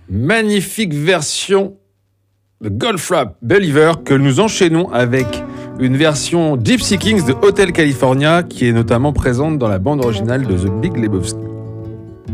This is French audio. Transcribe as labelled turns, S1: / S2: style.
S1: Magnifique version de Goldfrapp Believer que nous enchaînons avec une version Gypsy Kings de Hotel California qui est notamment présente dans la bande originale de The Big Lebowski.